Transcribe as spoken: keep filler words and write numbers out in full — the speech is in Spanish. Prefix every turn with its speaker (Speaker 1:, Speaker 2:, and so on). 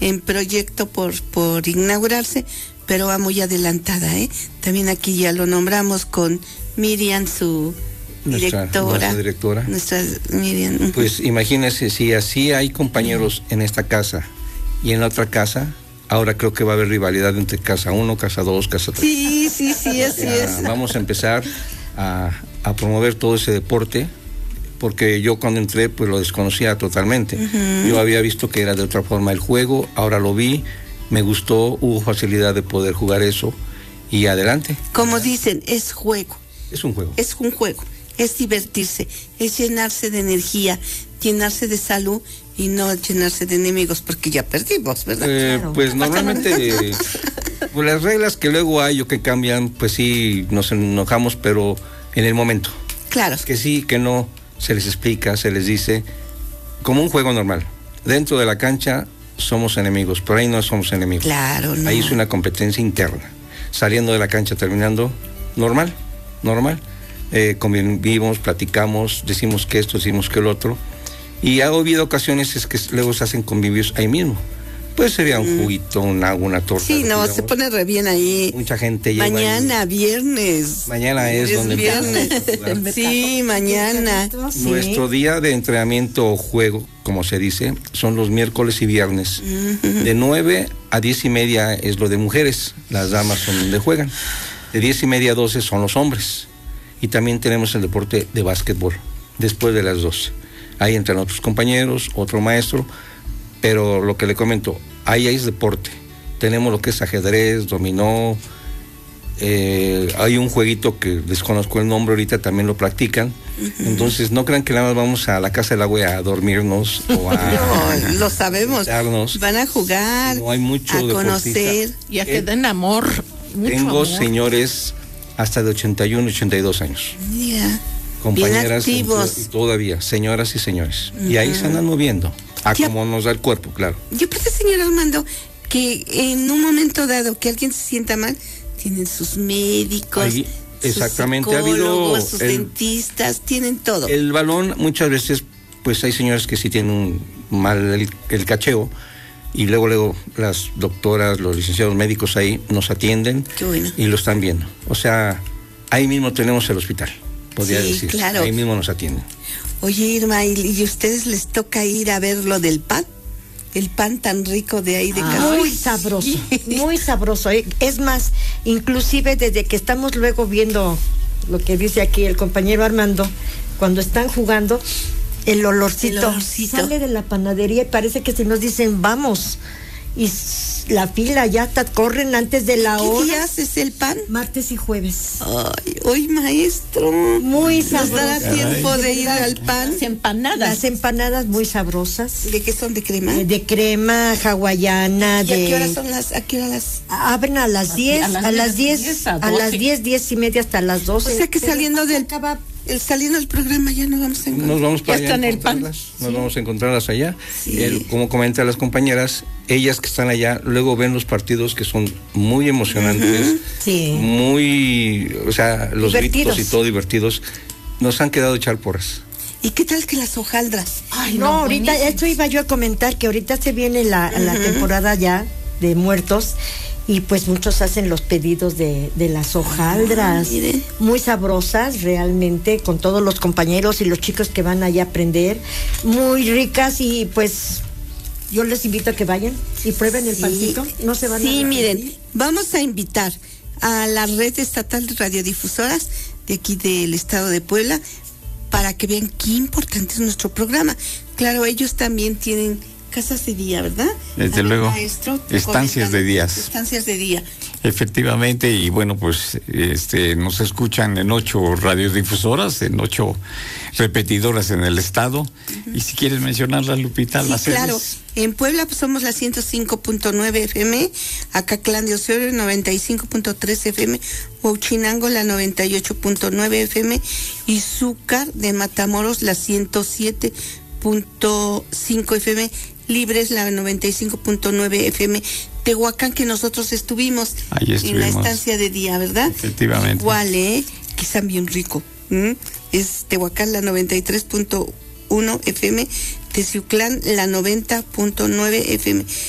Speaker 1: en proyecto por, por inaugurarse, pero va muy adelantada, ¿eh? También aquí ya lo nombramos con Miriam, su
Speaker 2: nuestra,
Speaker 1: directora.
Speaker 2: Nuestra directora.
Speaker 1: Nuestra Miriam.
Speaker 2: Pues imagínense, si así hay compañeros en esta casa y en la otra casa, ahora creo que va a haber rivalidad entre casa uno, casa dos, casa tres.
Speaker 1: Sí, sí, sí, así
Speaker 2: ya,
Speaker 1: es.
Speaker 2: Vamos a empezar a, a promover todo ese deporte, porque yo cuando entré pues lo desconocía totalmente. Uh-huh. Yo había visto que era de otra forma el juego, ahora lo vi, me gustó, hubo facilidad de poder jugar eso y adelante.
Speaker 1: Como dicen, es juego.
Speaker 2: Es un juego.
Speaker 1: Es un juego, es divertirse, es llenarse de energía, llenarse de salud y no llenarse de enemigos, porque ya perdimos, ¿verdad?
Speaker 2: Eh,
Speaker 1: claro.
Speaker 2: Pues normalmente, pues las reglas que luego hay o que cambian, pues sí, nos enojamos, pero en el momento.
Speaker 1: Claro.
Speaker 2: Que sí, que no, se les explica, se les dice, como un juego normal. Dentro de la cancha somos enemigos, por ahí no somos enemigos.
Speaker 1: Claro, no.
Speaker 2: Ahí es una competencia interna. Saliendo de la cancha, terminando, normal, normal. Eh, convivimos, platicamos, decimos que esto, decimos que el otro. Y ha habido ocasiones es que luego se hacen convivios ahí mismo. Pues sería un mm. juguito, un agua, una torta.
Speaker 1: Sí, no, digamos. Se pone re bien ahí.
Speaker 2: Mucha gente lleva
Speaker 1: mañana,
Speaker 2: ahí.
Speaker 1: viernes.
Speaker 2: Mañana es, es donde
Speaker 1: viernes. Sí, mañana.
Speaker 2: Sí. Nuestro día de entrenamiento o juego, como se dice, son los miércoles y viernes. Uh-huh. De nueve a diez y media es lo de mujeres. Las damas son donde juegan. De diez y media a doce son los hombres. Y también tenemos el deporte de básquetbol, después de las doce. Ahí entran otros compañeros, otro maestro. Pero lo que le comento, ahí es deporte. Tenemos lo que es ajedrez, dominó, eh, hay un jueguito que desconozco el nombre, ahorita también lo practican. Uh-huh. Entonces no crean que nada más vamos a la casa del agua a dormirnos o a...
Speaker 1: No, lo sabemos.
Speaker 2: Darnos.
Speaker 1: Van a jugar,
Speaker 2: no hay mucho
Speaker 1: a conocer.
Speaker 3: Y a que den amor. Mucho
Speaker 2: tengo
Speaker 3: amor.
Speaker 2: Señores hasta de ochenta y uno, ochenta y dos años.
Speaker 1: Mira,
Speaker 2: compañeras
Speaker 1: bien activos.
Speaker 2: Y todavía, señoras y señores. Uh-huh. Y ahí se andan moviendo. A ya, como nos da el cuerpo, claro.
Speaker 1: Yo creo, señor Armando, que en un momento dado que alguien se sienta mal, tienen sus médicos, ahí,
Speaker 2: exactamente,
Speaker 1: sus
Speaker 2: ha habido
Speaker 1: sus
Speaker 2: el,
Speaker 1: dentistas, tienen todo.
Speaker 2: El balón, muchas veces, pues hay señores que sí tienen un mal el, el cacheo, y luego, luego las doctoras, los licenciados médicos ahí nos atienden.
Speaker 1: Qué bueno.
Speaker 2: Y lo están viendo. O sea, ahí mismo tenemos el hospital, podría
Speaker 1: sí,
Speaker 2: decir.
Speaker 1: Claro.
Speaker 2: Ahí mismo nos atienden.
Speaker 1: Oye, Irma, ¿y a ustedes les toca ir a ver lo del pan? El pan tan rico de ahí de
Speaker 4: ah,
Speaker 1: casa.
Speaker 4: Muy sabroso, muy sabroso. Es más, inclusive desde que estamos luego viendo lo que dice aquí el compañero Armando, cuando están jugando, el olorcito,
Speaker 1: el olorcito
Speaker 4: sale de la panadería y parece que se nos dicen, vamos. Y la fila ya hasta corren antes de la
Speaker 1: ¿Qué
Speaker 4: hora.
Speaker 1: ¿Qué días es el pan?
Speaker 4: Martes y jueves.
Speaker 1: Ay, hoy maestro.
Speaker 4: Muy sabroso.
Speaker 1: ¿Nos dará tiempo Ay. de ir al pan?
Speaker 3: Las empanadas.
Speaker 4: Las empanadas muy sabrosas.
Speaker 1: ¿De qué son? ¿De crema?
Speaker 4: De, de crema hawaiana.
Speaker 1: ¿Y
Speaker 4: de...
Speaker 1: a qué horas son las? ¿A qué hora las?
Speaker 4: Abren a las diez, a las, a las diez, diez a, a las diez, diez y media hasta las doce.
Speaker 1: O sea que saliendo del acaba... El saliendo del programa ya no vamos a encontrar.
Speaker 2: Nos vamos para allá
Speaker 3: en el pan.
Speaker 2: Nos
Speaker 3: sí.
Speaker 2: vamos a encontrarlas allá.
Speaker 1: Sí.
Speaker 2: El, como comentan las compañeras, ellas que están allá, luego ven los partidos que son muy emocionantes,
Speaker 4: uh-huh. sí.
Speaker 2: muy, o sea, los
Speaker 4: divertidos.
Speaker 2: gritos y todo divertidos. Nos han quedado echar porras.
Speaker 1: ¿Y qué tal que las hojaldras?
Speaker 4: Ay, no, no ahorita, buenísimo. Esto iba yo a comentar, que ahorita se viene la, uh-huh. la temporada ya de muertos. Y pues muchos hacen los pedidos de, de las hojaldras,
Speaker 1: ah,
Speaker 4: muy sabrosas realmente, con todos los compañeros y los chicos que van allá a aprender, muy ricas, y pues yo les invito a que vayan y prueben el sí. pancito, no se van
Speaker 1: sí,
Speaker 4: a...
Speaker 1: Sí, miren, vamos a invitar a la red estatal de radiodifusoras de aquí del estado de Puebla para que vean qué importante es nuestro programa. Claro, ellos también tienen casas de día, ¿verdad?
Speaker 5: Desde luego, maestro, estancias de días.
Speaker 1: Estancias de día.
Speaker 5: Efectivamente, y bueno, pues este nos escuchan en ocho radiodifusoras, en ocho repetidoras en el estado. Uh-huh. Y si quieres mencionarlas, Lupita,
Speaker 1: sí,
Speaker 5: las
Speaker 1: claro.
Speaker 5: sedes.
Speaker 1: En Puebla pues somos la ciento cinco punto nueve F M, Acatlán de Osorio noventa y cinco punto tres F M, Huachinango la noventa y ocho punto nueve F M y Zúcar de Matamoros la ciento siete punto cinco F M, Libres la noventa y cinco punto nueve F M, Tehuacán, que nosotros estuvimos,
Speaker 5: Ahí estuvimos
Speaker 1: en la estancia de día, ¿verdad?
Speaker 5: Efectivamente.
Speaker 1: Igual, ¿eh? Que están bien rico. ¿Mm? Es Tehuacán la noventa y tres punto uno F M, Teciuclán la noventa punto nueve F M.